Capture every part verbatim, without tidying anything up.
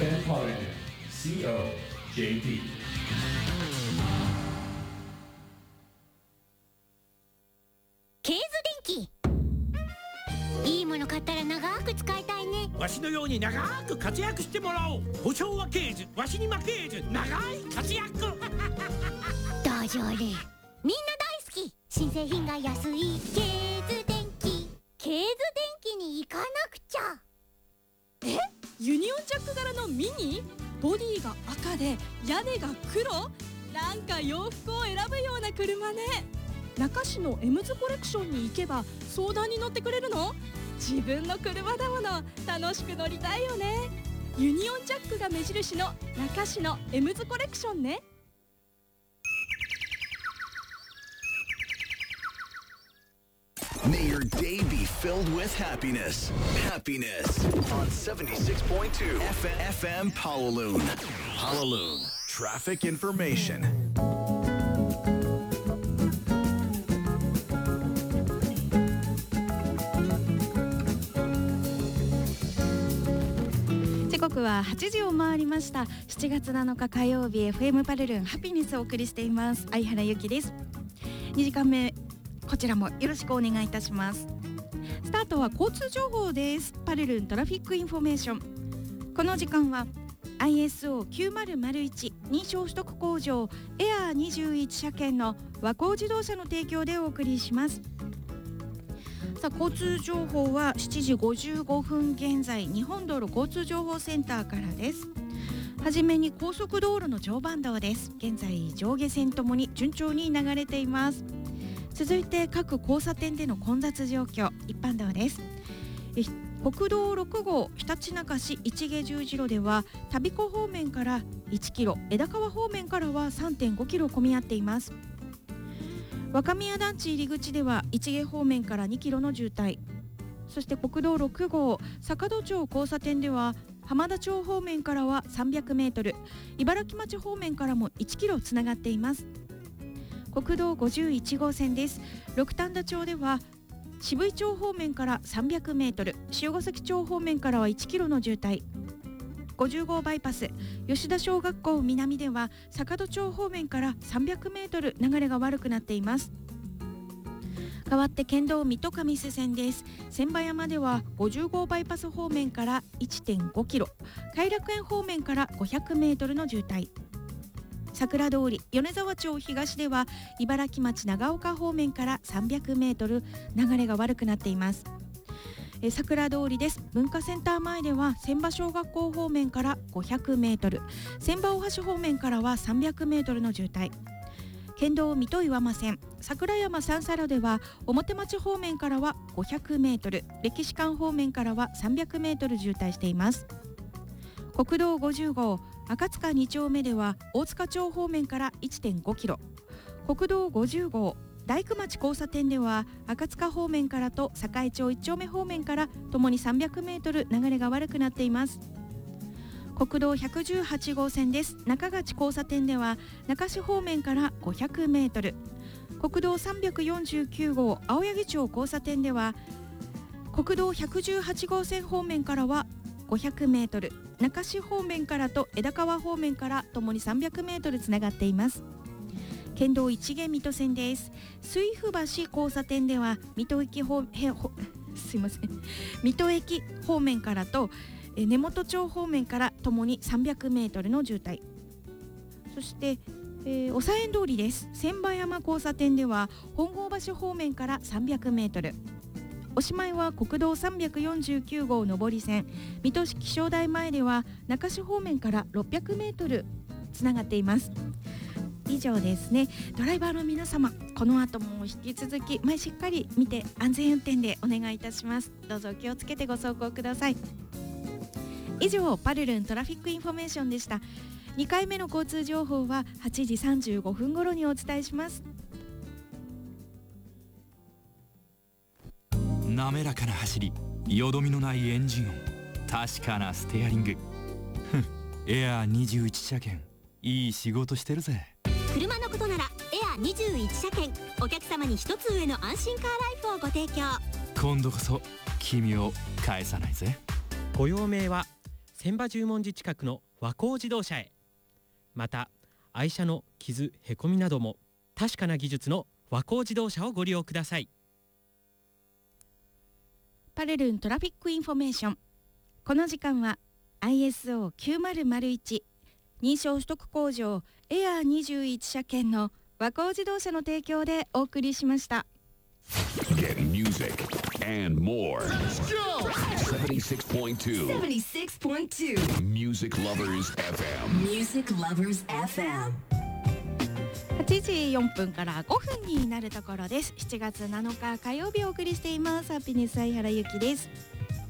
Japan Polygon シーオージェーピー。 ケーズ電気、いいもの買ったら長く使いたいね。 わしのように長く活躍してもらおう。保証はケーズ、わしに負けず長い活躍大丈夫、みんな大好き、新製品が安いケーズ電気。ケーズ電気に行かなくちゃ。 え、ユニオンジャック柄のミニ？ボディが赤で屋根が黒？なんか洋服を選ぶような車ね。中市のエムズコレクションに行けば相談に乗ってくれるの？自分の車だもの、楽しく乗りたいよね。ユニオンジャックが目印の中市のエムズコレクションね。 May your day be filled with happiness. Happiness on seventy-six point two F M Powaloon. Powaloon. Traffic information. 時刻ははちじを回りました。しちがつなのか火曜日、 エフエム パルルンハピネスをお送りしています。相原由紀です。にじかんめ、こちらもよろしくお願いいたします。スタートは交通情報です。パルルントラフィックインフォメーション。この時間は アイエスオーきゅうまるまるいち 認証取得工場エアーにじゅういち車検の和光自動車の提供でお送りします。さあ、交通情報はしちじごじゅうごふん現在、日本道路交通情報センターからです。はじめに高速道路の常磐道です。現在上下線ともに順調に流れています。続いて各交差点での混雑状況、一般道です。国道ろくごうひたちなか市市毛十字路では田彦方面からいちキロ、枝川方面からは さんてんごキロ混み合っています。若宮団地入り口では市毛方面からにキロの渋滞。そして国道ろくごう坂戸町交差点では浜田町方面からはさんびゃくメートル、茨城町方面からもいちキロつながっています。国道ごじゅういちごう線です。六反田町では渋井町方面からさんびゃくメートル、塩ヶ崎町方面からはいちキロの渋滞。ごじゅうごうバイパス吉田小学校南では坂戸町方面からさんびゃくメートル流れが悪くなっています。代わって県道水戸上瀬線です。千葉山ではごじゅうごうバイパス方面から いってんごキロ、偕楽園方面からごひゃくメートルの渋滞。桜通り米沢町東では茨城町長岡方面からさんびゃくメートル流れが悪くなっています。え桜通りです。文化センター前では千葉小学校方面からごひゃくメートル、千葉大橋方面からはさんびゃくメートルの渋滞。県道水戸岩間線桜山三叉路では表町方面からはごひゃくメートル、歴史館方面からはさんびゃくメートル渋滞しています。国道ごじゅうごう赤塚に丁目では大塚町方面から いってんごキロ、国道ごじゅうごう大工町交差点では赤塚方面からと栄町いち丁目方面からともにさんびゃくメートル流れが悪くなっています。国道ひゃくじゅうはちごう線です。中勝交差点では中市方面からごひゃくメートル、国道さんびゃくよんじゅうきゅうごう青柳町交差点では国道ひゃくじゅうはちごう線方面からはごひゃくメートル、中市方面からと枝川方面からともにさんびゃくメートルつながっています。県道一毛水戸線です。水府橋交差点では水戸駅方へほすいません水戸駅方面からとえ根本町方面からともにさんびゃくメートルの渋滞。そして、えー、おさえん通りです。千葉山交差点では本郷橋方面からさんびゃくメートル、おしまいは国道さんびゃくよんじゅうきゅうごう上り線水戸市気象台前では中市方面からろっぴゃくメートルつながっています。以上ですね。ドライバーの皆様、この後も引き続き前しっかり見て安全運転でお願いいたします。どうぞお気をつけてご走行ください。以上パルルントラフィックインフォメーションでした。にかいめの交通情報ははちじさんじゅうごふん頃にお伝えします。 滑らかな走り、よどみのないエンジン音、確かなステアリングエアーにじゅういち車検、いい仕事してるぜ。 車のことならエアにじゅういち車検、お客様に一つ上の安心カーライフをご提供。 今度こそ君を返さないぜ。 ご用命は千葉十文字近くの和光自動車へ。また愛車の傷へこみなども確かな技術の和光自動車をご利用ください。 パレルントラフィックインフォメーション。この時間は アイエスオーきゅうまるまるいち 認証取得工場エアーにじゅういち車検の和光自動車の提供でお送りしました。 Get music and more. seventy-six point two seventy-six point two Music Lovers エフエム Music Lovers エフエム。 はちじよんぷんからごふんになるところです。しちがつなのか火曜日お送りしています。ハピネス相原由紀です。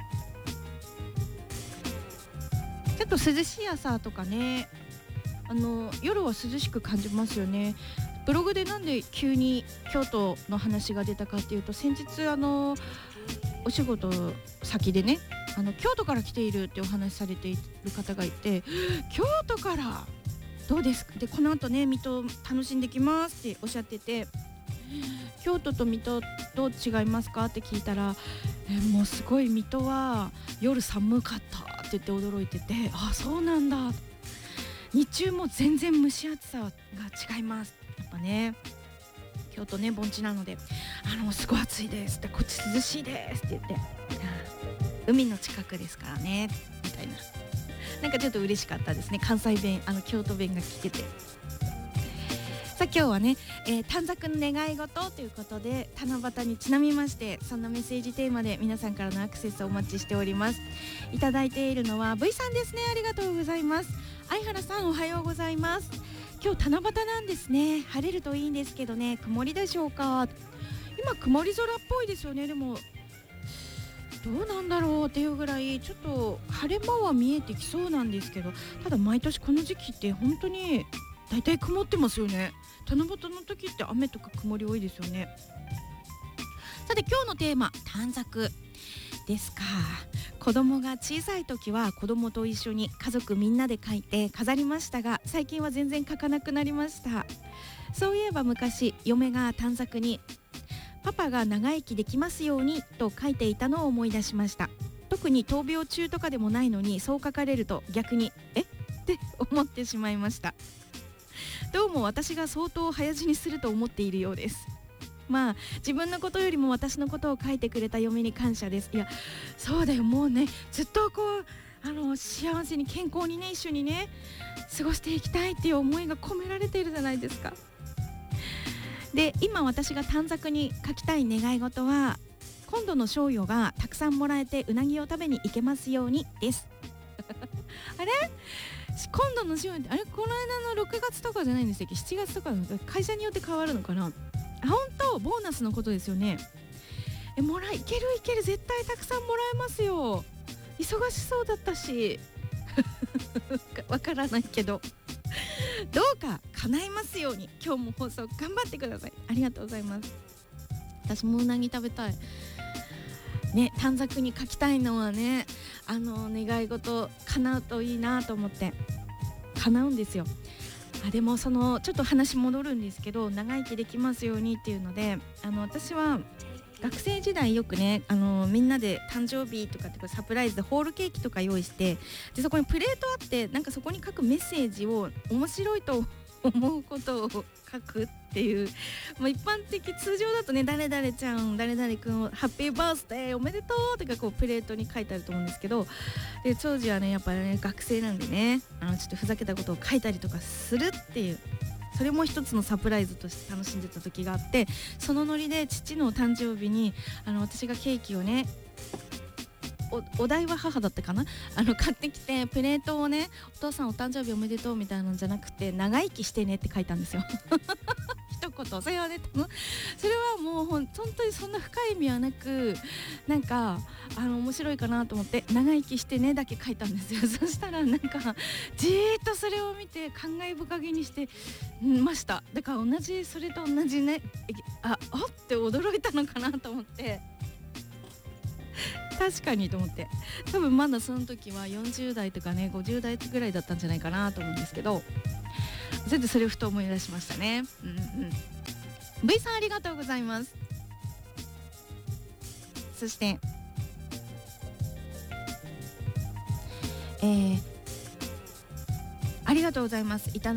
ちょっと涼しい朝とかね、あの夜は涼しく感じますよね。ブログでなんで急に京都の話が出たかっていうと、先日あのお仕事先でね、あの京都から来ているってお話しされている方がいて、京都からどうですかで、この後ね水戸楽しんできますっておっしゃってて、京都と水戸どう違いますかって聞いたら、えもうすごい水戸は夜寒かったって言って驚いてて、あそうなんだ、日中も全然蒸し暑さが違います。やっぱね京都ね盆地なので、あのすごい暑いですって、こっち涼しいですって言って、海の近くですからねみたいな、なんかちょっと嬉しかったですね。関西弁、あの京都弁が聞けて。さあ今日はね、えー、短冊の願い事ということで、七夕にちなみましてそんなメッセージテーマで皆さんからのアクセスをお待ちしております。いただいているのは V さんですね。ありがとうございます。相原さんおはようございます。今日七夕なんですね。晴れるといいんですけどね、曇りでしょうか。今曇り空っぽいですよね。でもどうなんだろうっていうぐらいちょっと晴れ間は見えてきそうなんですけど、ただ毎年この時期って本当にだいたい曇ってますよね。七夕の時って雨とか曇り多いですよね。さて今日のテーマ、短冊ですか。子供が小さい時は子供と一緒に家族みんなで書いて飾りましたが、最近は全然書かなくなりました。そういえば昔嫁が短冊にパパが長生きできますようにと書いていたのを思い出しました。特に闘病中とかでもないのにそう書かれると逆にえって思ってしまいました。どうも私が相当早死にすると思っているようです。まあ自分のことよりも私のことを書いてくれた嫁に感謝です。いやそうだよ、もうねずっとこうあの幸せに健康にね一緒にね過ごしていきたいっていう思いが込められているじゃないですか。で今私が短冊に書きたい願い事は、今度の賞与がたくさんもらえてうなぎを食べに行けますようにですあれ今度の賞与ってあれこの間のろくがつとかじゃないんでしたっけ、しちがつとかの会社によって変わるのかな。あ本当ボーナスのことですよね。えもらいけるいける絶対たくさんもらえますよ。忙しそうだったしわからないけどどうか叶いますように。今日も放送頑張ってください。ありがとうございます。私もうなぎ食べたいね。短冊に書きたいのはね、あの願い事叶うといいなと思って。叶うんですよ。あでもそのちょっと話戻るんですけど、長生きできますようにっていうので、あの私は学生時代よくね、あのみんなで誕生日とかってサプライズでホールケーキとか用意して、でそこにプレートあって、なんかそこに書くメッセージを面白いと思うことを書くっていう、まあ、一般的通常だとね誰々ちゃん誰々くんをハッピーバースデーおめでとうとかこうプレートに書いてあると思うんですけど、で当時はねやっぱりね学生なんでね、あのちょっとふざけたことを書いたりとかするっていう、それも一つのサプライズとして楽しんでた時があって、そのノリで父の誕生日にあの私がケーキをね、お, お題は母だったかな、あの買ってきてプレートをね、お父さんお誕生日おめでとうみたいなのじゃなくて長生きしてねって書いたんですよ一言。それはねそれはもうほん本当にそんな深い意味はなく、なんかあの面白いかなと思って長生きしてねだけ書いたんですよ。そしたらなんかじーっとそれを見て感慨深げにしてました。だから同じそれと同じね、ああって驚いたのかなと思って、確かにと思って、多分まだその時はよんじゅう代とかねごじゅう代ぐらいだったんじゃないかなと思うんですけど、全然それをふと思い出しましたね。うんうん、V さんありがとうございます。そしてえー、ありがとうございます。いた